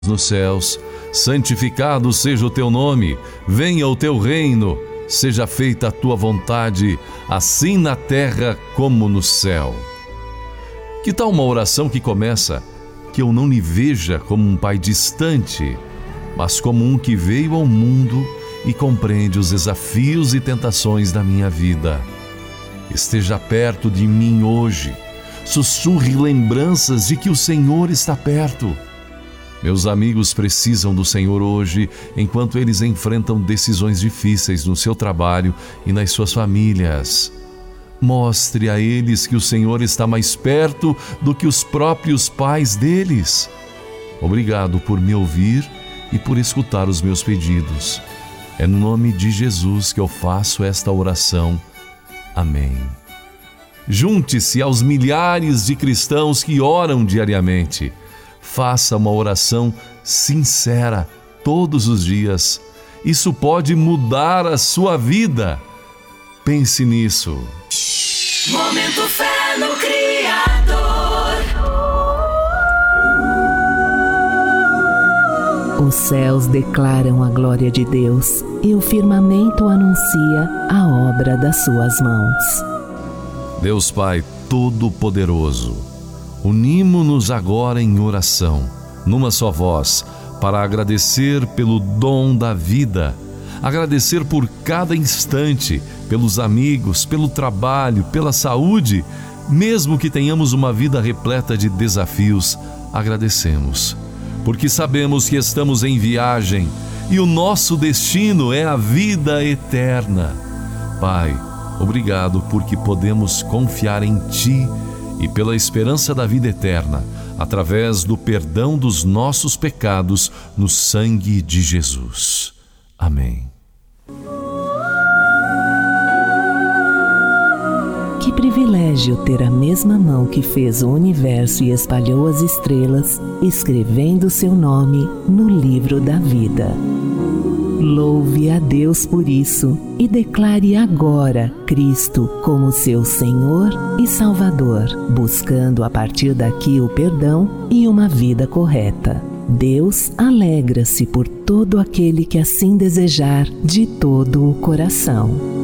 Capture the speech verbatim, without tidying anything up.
nos céus, santificado seja o teu nome, venha o teu reino, seja feita a tua vontade, assim na terra como no céu. Que tal uma oração que começa: que eu não lhe veja como um pai distante, mas como um que veio ao mundo e compreende os desafios e tentações da minha vida. Esteja perto de mim hoje, sussurre lembranças de que o Senhor está perto. Meus amigos precisam do Senhor hoje, enquanto eles enfrentam decisões difíceis no seu trabalho e nas suas famílias. Mostre a eles que o Senhor está mais perto do que os próprios pais deles. Obrigado por me ouvir e por escutar os meus pedidos. É no nome de Jesus que eu faço esta oração. Amém. Junte-se aos milhares de cristãos que oram diariamente. Faça uma oração sincera todos os dias. Isso pode mudar a sua vida. Pense nisso. Momento Fé no Criador. Os céus declaram a glória de Deus e o firmamento anuncia a obra das suas mãos. Deus Pai Todo-Poderoso, unimo-nos agora em oração, numa só voz, para agradecer pelo dom da vida, agradecer por cada instante, pelos amigos, pelo trabalho, pela saúde. Mesmo que tenhamos uma vida repleta de desafios, agradecemos, porque sabemos que estamos em viagem e o nosso destino é a vida eterna. Pai, obrigado porque podemos confiar em Ti e pela esperança da vida eterna, através do perdão dos nossos pecados no sangue de Jesus. Amém. Que privilégio ter a mesma mão que fez o universo e espalhou as estrelas, escrevendo seu nome no livro da vida. Louve a Deus por isso e declare agora Cristo como seu Senhor e Salvador, buscando a partir daqui o perdão e uma vida correta. Deus alegra-se por todo aquele que assim desejar de todo o coração.